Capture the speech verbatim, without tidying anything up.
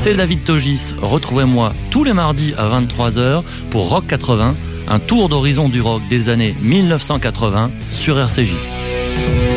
c'est David Togis. Retrouvez-moi tous les mardis à vingt-trois heures pour Rock quatre-vingts, un tour d'horizon du rock des années mille neuf cent quatre-vingts sur R C J.